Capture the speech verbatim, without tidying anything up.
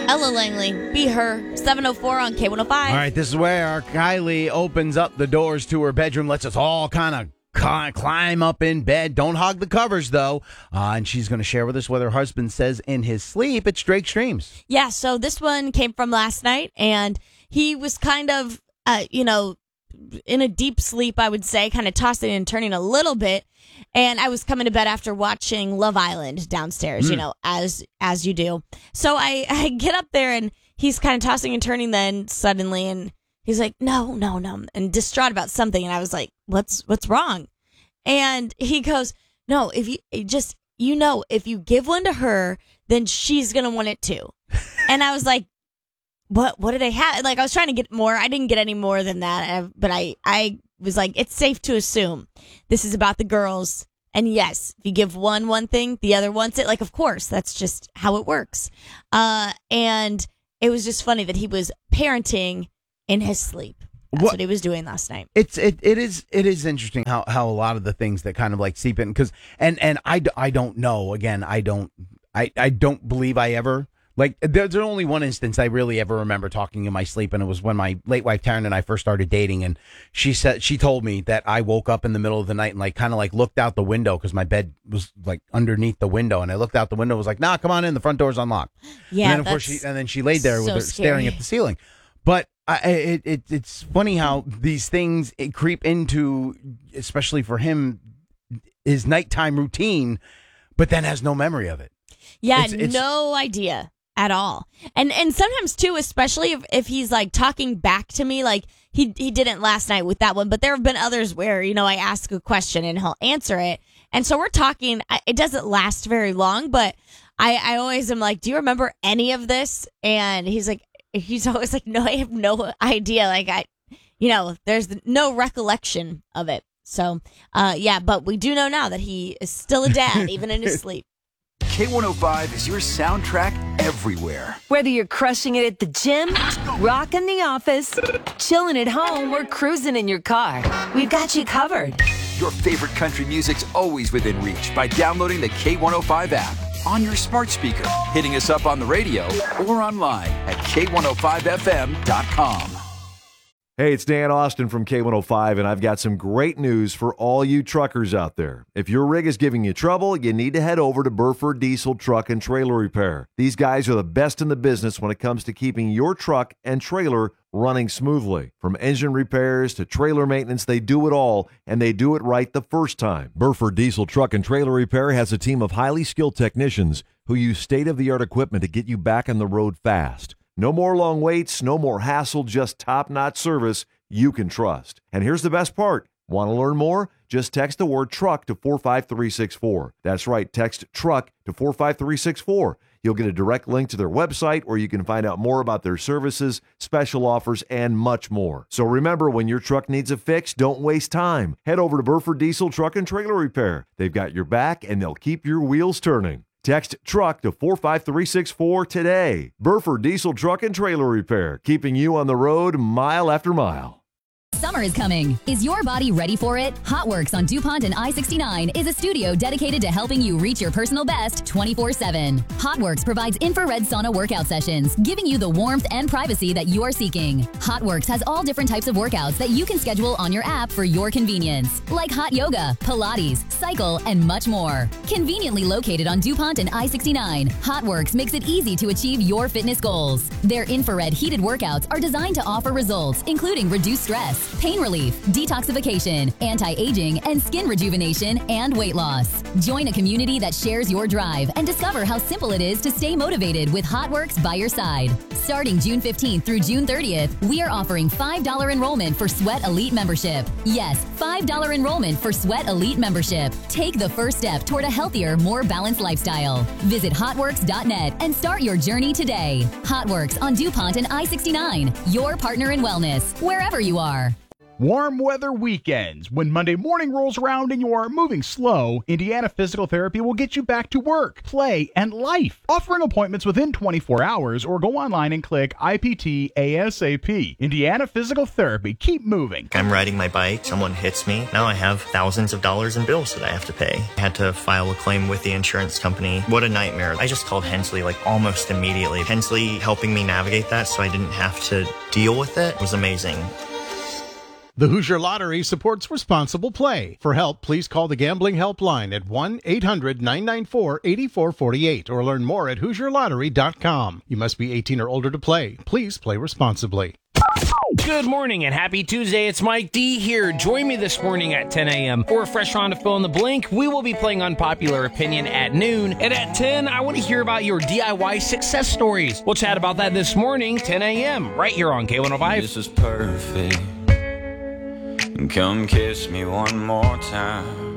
Ella Langley, Be Her, seven oh four on K one oh five. All right, this is where Kylie opens up the doors to her bedroom, lets us all kind of climb up in bed. Don't hog the covers, though. Uh, and she's going to share with us what her husband says in his sleep. It's Drake Streams. Yeah, so this one came from last night, and he was kind of, uh, you know, in a deep sleep, I would say, kind of tossing and turning a little bit. And I was coming to bed after watching Love Island downstairs, mm. you know, as as you do. So I, I get up there, and he's kind of tossing and turning then suddenly, and he's like, no, no, no, and distraught about something. And I was like, what's what's wrong? And he goes, no, if you just, you know, if you give one to her, then she's going to want it too. And I was like, what what did I have? Like, I was trying to get more. I didn't get any more than that. But I, I was like, it's safe to assume this is about the girls. And yes, if you give one one thing, the other wants it. Like, of course, that's just how it works. Uh, and it was just funny that he was parenting in his sleep. That's what, what he was doing last night. It's it it is it is interesting how, how a lot of the things that kind of like seep in, because and and I, I don't know again I don't I, I don't believe I ever like there's only one instance I really ever remember talking in my sleep, and it was when my late wife Taryn and I first started dating, and she said she told me that I woke up in the middle of the night and like kind of like looked out the window because my bed was like underneath the window, and I looked out the window and was like, nah, come on in, the front door's unlocked. Yeah, and then of course she and then she laid there so with her scary. staring at the ceiling, but. I, it, it it's funny how these things it creep into, especially for him, his nighttime routine, but then has no memory of it. Yeah, it's, it's, no idea at all. And and sometimes too, especially if, if he's like talking back to me, like he he didn't last night with that one, but there have been others where, you know, I ask a question and he'll answer it, and so we're talking. It doesn't last very long, but I I always am like, do you remember any of this? And he's like. He's always like, no, I have no idea. Like, I, you know, there's no recollection of it. So, uh, yeah, but we do know now that he is still a dad, even in his sleep. K one oh five is your soundtrack everywhere. Whether you're crushing it at the gym, rocking the office, chilling at home, or cruising in your car, we've got you covered. Your favorite country music's always within reach by downloading the K one oh five app on your smart speaker, hitting us up on the radio, or online at K one oh five F M dot com. Hey, it's Dan Austin from K one oh five, and I've got some great news for all you truckers out there. If your rig is giving you trouble, you need to head over to Burford Diesel Truck and Trailer Repair. These guys are the best in the business when it comes to keeping your truck and trailer running smoothly. From engine repairs to trailer maintenance, they do it all, and they do it right the first time. Burford Diesel Truck and Trailer Repair has a team of highly skilled technicians who use state-of-the-art equipment to get you back on the road fast. No more long waits, no more hassle, just top-notch service you can trust. And here's the best part. Want to learn more? Just text the word truck to four five three six four. That's right, text truck to four five three six four. You'll get a direct link to their website where you can find out more about their services, special offers, and much more. So remember, when your truck needs a fix, don't waste time. Head over to Burford Diesel Truck and Trailer Repair. They've got your back, and they'll keep your wheels turning. Text truck to four five three six four today. Burford Diesel Truck and Trailer Repair, keeping you on the road mile after mile. Summer is coming. Is your body ready for it? Hotworks on DuPont and I sixty-nine is a studio dedicated to helping you reach your personal best twenty-four seven. Hotworks provides infrared sauna workout sessions, giving you the warmth and privacy that you are seeking. Hotworks has all different types of workouts that you can schedule on your app for your convenience, like hot yoga, Pilates, cycle, and much more. Conveniently located on DuPont and I sixty-nine, Hotworks makes it easy to achieve your fitness goals. Their infrared heated workouts are designed to offer results, including reduced stress, pain relief, detoxification, anti-aging, and skin rejuvenation and weight loss. Join a community that shares your drive and discover how simple it is to stay motivated with Hotworks by your side. Starting June fifteenth through June thirtieth, we are offering five dollars enrollment for Sweat Elite membership. Yes, five dollars enrollment for Sweat Elite membership. Take the first step toward a healthier, more balanced lifestyle. Visit hotworks dot net and start your journey today. Hotworks on DuPont and I sixty-nine, your partner in wellness, wherever you are. Warm weather weekends. When Monday morning rolls around and you are moving slow, Indiana Physical Therapy will get you back to work, play, and life. Offering appointments within twenty-four hours or go online and click I P T A S A P. Indiana Physical Therapy. Keep moving. I'm riding my bike. Someone hits me. Now I have thousands of dollars in bills that I have to pay. I had to file a claim with the insurance company. What a nightmare. I just called Hensley like almost immediately. Hensley helping me navigate that so I didn't have to deal with it was amazing. The Hoosier Lottery supports responsible play. For help, please call the Gambling Helpline at one eight hundred nine nine four eight four four eight or learn more at hoosier lottery dot com. You must be eighteen or older to play. Please play responsibly. Good morning and happy Tuesday. It's Mike D here. Join me this morning at ten a.m. for a fresh round of Fill in the Blank. We will be playing Unpopular Opinion at noon. And at ten, I want to hear about your D I Y success stories. We'll chat about that this morning, ten a.m., right here on K one oh five. This is perfect. Come kiss me one more time.